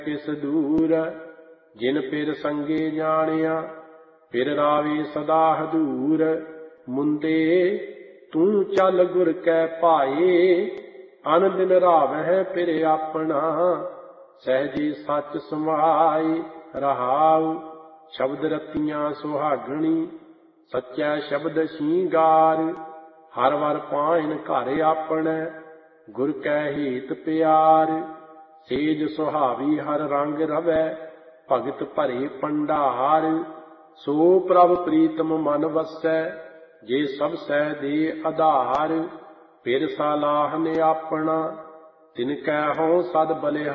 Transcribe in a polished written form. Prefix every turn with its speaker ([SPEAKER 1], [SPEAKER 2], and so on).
[SPEAKER 1] ਕਿਸ ਦੂਰ। ਜਿਨ ਪਿਰ ਸੰਗੇ ਜਾਣਿਆ ਪਿਰ ਰਾਵੇ ਸਦਾ ਹਦੂਰ। ਮੁੰਦੇ ਤੂੰ ਚੱਲ ਗੁਰ ਕੈ ਭਾਏ ਅਨ ਦਿਨ ਰਾਵਹਿ ਪਿਰ ਆਪਣਾ। ਸਹਿਜੇ ਸੱਚ ਸਮਾਏ ਰਹਾਉ ਸ਼ਬਦ ਰਤੀਆਂ ਸੁਹਾਗਣੀ। ਸੱਚੈ ਸ਼ਬਦ ਸ਼ਿੰਗਾਰ ਹਰ ਵਰ ਪਾਇਨ ਘਰ ਆਪਣੈ। ਗੁਰ ਕੈ ਹੇਤ ਪਿਆਰ ਸੇਜ ਸੁਹਾਵੀ ਹਰ ਰੰਗ ਰਵੈ। ਭਗਤ ਭਰੇ ਭੰਡਾਰ ਸੋ ਪ੍ਰਭ ਪ੍ਰੀਤਮ ਮਨ ਵਸੈ। ਜੇ ਸਭ ਸਹਿ ਦੇ ਆਧਾਰ। ਫਿਰ ਸਲਾਹਨ ਆਪਣਾ ਤਿਨ ਕੈ ਹਉ ਸਦ ਬਲਿ